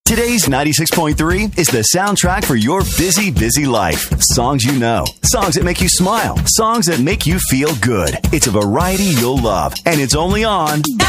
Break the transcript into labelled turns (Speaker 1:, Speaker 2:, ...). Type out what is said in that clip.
Speaker 1: Today's 96.3 is the soundtrack for your busy, busy life. Songs you know. Songs that make you smile. Songs that make you feel good. It's a variety you'll love. And it's only on